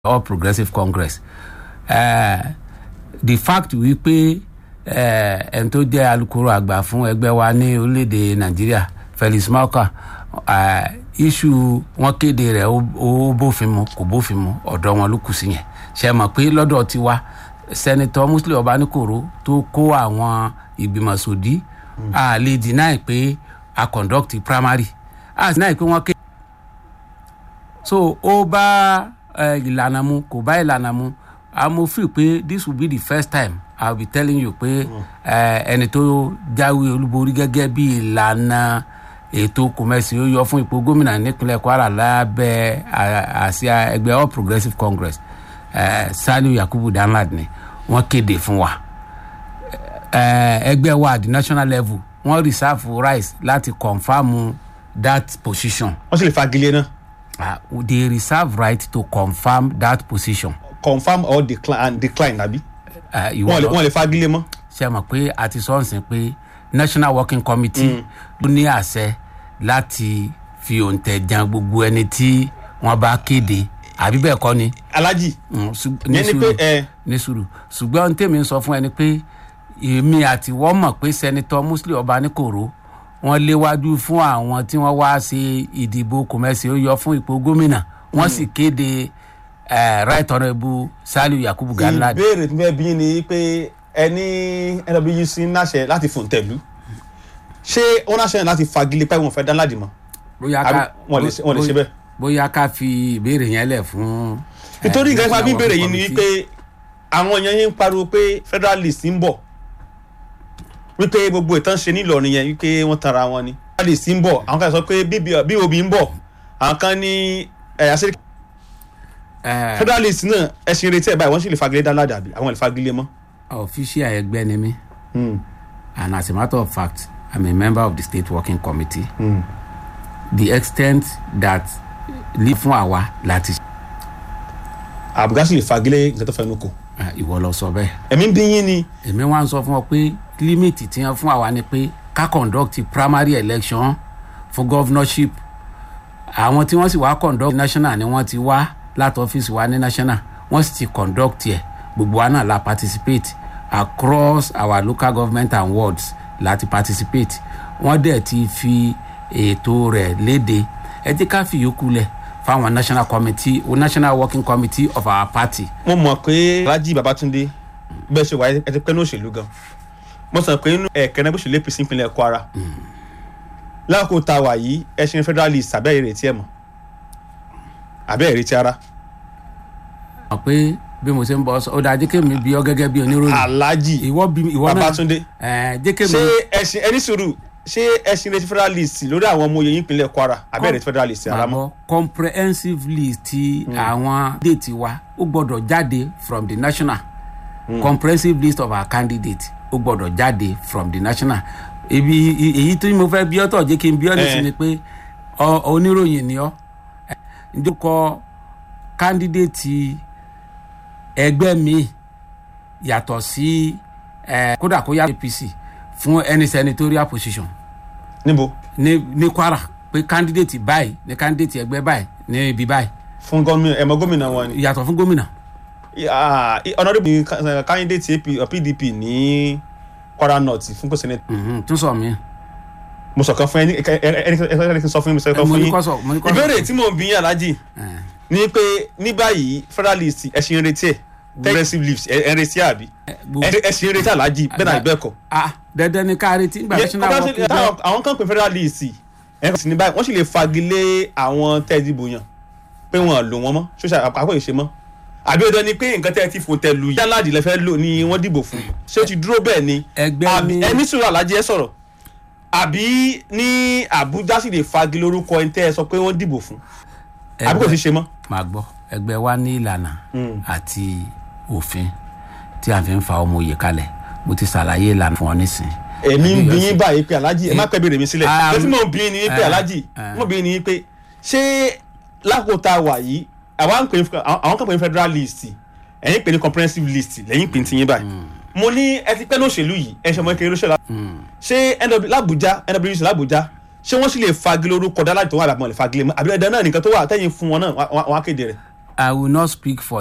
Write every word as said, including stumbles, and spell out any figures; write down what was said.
All Progressive Congress. Uh, the fact wípé ẹni tó jẹ́ alukoro àgbà fún ẹgbẹ́ wa ní orílẹ̀-èdè Nàìjíríà Felix Mauka issue wọn kéde rẹ̀ ó bófin mu kò bófin mu ọ̀dọ̀ wọn ló kù sí yẹn ṣe mọ̀ pé lọ́dọ̀ tiwa Senator Muslim Obanikoro tó kó àwọn ìgbìmọ̀ sòdí a lè deny pé a conduct primary a deny pé wọ́n kéde so ó bá ìlànà mu kò bá ìlànà mu I'm feel pé this will be the first time I'll be telling you pé ẹni tó jáwé olúborí gẹ́gẹ́ bí ìlànà ètò kòmẹ́sì ó yọ fún ipò gómìnà nípínlẹ̀ Kwara lábẹ́ àsíá ẹgbẹ́ All Progressive Congress Saliu Yakubu Danladi ni wọ́n kéde fún wa ẹgbẹ́ wa at the national level wọ́n reserve rights láti confirm that position. wọ́n sì lè fagilé náà. Uh, they reserve right to confirm that position. Confirm or decline and decline abi. Wọ́n lè wọ́n lè fagilé mọ́. Ṣé mọ̀ pé a ti sọ nsìn pé National Working Committee ló ní àṣẹ láti fi òǹtẹ̀ jan gbogbo ẹni tí wọ́n bá kéde àbí bẹ́ẹ̀ kọ́ ni. Alhaji. Ní sùúrù ní sùúrù ṣùgbọ́n tèmi ń sọ fún ẹni pé èmi àti wọ́n mọ̀ pé Senator Muslim Obanikoro wọ́n léwájú fún àwọn tí wọ́n wá ṣe ìdìbò kòmẹ́sì ó yọ fún ipò gómìnà wọ́n sì kéde right honourable Saliu Yakubu Danladi. ìbéèrè tí bẹ́ẹ̀ bí ni pé ẹni N W C náṣẹ láti fòǹtẹ̀lú ṣé ó náṣẹ láti fagilé pé wọ́n fẹ́ Danladi mọ́. bóyá ká wọ́n lè ṣe bẹ́ẹ̀. bóyá ká fi ìbéèrè yẹn lẹ̀ fún. nítorí nǹkan ìpàdé ìbéèrè yìí ni pé àwọn èèyàn yẹn ń pariwo pé federalist ń bọ̀ wípé gbogbo ìtàn ṣe nílọrin yẹn wípé wọ́n tara wọn ni. federalist ń bọ̀ àwọn kan sọ pé B O B ń bọ̀ àwọn kan ní àṣírí. federalist náà ẹ̀sìn retí ẹ̀ báyìí wọ́n sì lè fagilé Danladi àbí àwọn lè fagilé mọ́. official ẹgbẹ́ ni mí and as a matter of fact I'm a member of the state working committee. Mm. The extent that lè fún àwa láti. àbúgá sì lè fagilé nǹkan tó fẹnu kò. ìwọ lọ sọ bẹ́ẹ̀. ẹ̀mí ń bí yín ni. èmi wá ń sọ fún ọ pé límìtì tí wọ́n fún àwa ni pé ká conduct primary election for governorship àwọn tí wọ́n sì wá conduct national ni wọ́n ti wá láti ọ́fíìsì wa ní national wọ́n sì ti conduct ẹ̀ gbogbo wa náà la participate across our local government and wards láti participate wọ́n dẹ̀ ti fi ètò rẹ̀ léde ẹ jẹ́ ká fi yòókù lẹ̀ fáwọn national committee o national working committee of our party. mo mọ̀ pé Alhaji Babatunde bẹ́ẹ̀ ṣe wáyé ẹ ti pẹ́ ní òṣèlú gan mo sọ pé inú ẹ̀kẹ́ náà bó ṣe lé pèsè ìpínlẹ̀ Kwara láàkó ta wà yìí ẹ ṣe federalist abẹ́ ìrètí ẹ̀ mọ̀ abẹ́ ìrètí ara. mọ̀ pé bí mo ṣe ń bọ̀ ọ́ ó dáa jẹ́ kémi bí ọ gẹ́gẹ́ bí oníròyìn. Alhaji ìwọ bí ìwọ náà Babatunde jẹ́ kémi. ṣé ẹ̀sìn ẹni sùúrù ṣé ẹ̀sìn ìrètí federalist lórí àwọn ọmọ oyè ìpínlẹ̀ Kwara abẹ́ ìrètí federalist ara mọ́. comprehensive list ti àwọn déètì wa ó gbọ́dọ̀ jáde from the national mm. comprehensive list of our candidates ó gbọ́dọ̀ jáde from the national ibi èyí tí mo fẹ́ bí ọ́ tọ̀ jẹ́ kí n bí ọ́ nìsín ni pé oníròyìn ni ọ́ ǹjẹ́ kọ́ candidate ẹgbẹ́ mi yàtọ̀ sí kódà kó yá A P C fún any senatorial position. níbo. ní ní Kwara pé candidate báyìí ní candidate ẹgbẹ́ báyìí ní ibi báyìí. fún gómìnà ẹ̀mọ gómìnà wọn ni. yàtọ̀ fún gómìnà. honorable candidate P D P ní Kwara North fún kò senate. tún sọ mi. mo sọ kan fún ẹni ẹni sọ fún mi sọ kan fún yín ìbéèrè tí mò ń bí yín Alhaji ni pé ní báyìí federalist ẹ̀sìn retí ẹ̀ progressive leaves ẹ̀ retí àbí ẹ̀sìn retí Alhaji bẹ́ẹ̀ náà ìbẹ́ẹ̀ kọ́. dandan ni ká retí nígbà national working day. àwọn kan pè federalist ẹ̀ sì ní báyìí wọ́n sì lè fagilé àwọn tẹ́ẹ̀dìbò yàn pé wọ́n lò wọ́n mọ́ ṣóṣà àpapọ̀ ìṣe mọ́ àbí ọdọ ni pé nǹkan tẹ́ ẹ ti fò tẹ lu Danladi lẹ fẹ́ lò ní wọ́n dìbò fún ṣé ó ti dúró bẹ́ẹ̀ ni ẹni sọ̀rọ̀ Alhaji ẹ sọ̀rọ̀ àbí ní Àbújá sì lè fagi lórúkọ ẹni tẹ́ ẹ sọ pé wọ́n dìbò fún àbí kò ti ṣe mọ́. màá gbọ́ ẹgbẹ́ wa ní ìlànà àti òfin tí a fi ń fa ọmọ òye kalẹ̀ mo ti ṣàlàyé ìlànà fún ọ nísìnyí. èmi ń bí yín báyìí pé Alhaji ẹ má pẹ́ bèrè mi sílẹ̀ ẹ tí mò ń bí yín ni pé Alhaji mò ń bí yín ni pé ṣé lákòótá wà yìí àwọn kan pè ní federalist ẹ̀yin pè ní comprehensive list lẹ́yìn pè ní tiyín báyìí mo ní ẹ ti pẹ́ ní òṣèlú yìí ẹ ṣe ọmọ ìkẹyìn lóṣèlú ṣé l'Abuja N W C l'Abuja ṣé wọ́n sì lè fagilé orúkọ Danladi tó wà lábẹ́ wọn lè fagilé mọ́ àbí ẹ̀dá náà nìkan tó wà tẹ́yìn fún wọn náà wọ́n á kéde rẹ̀. I will not speak for